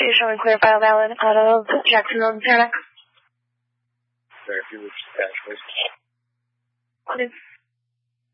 you're showing clear file valid out of Jacksonville, Saranac. Sorry, if you would just patch, please.